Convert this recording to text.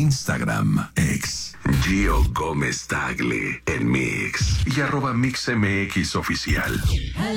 Instagram, ex Gio Gómez Tagle, en Mix y @MixMX Oficial.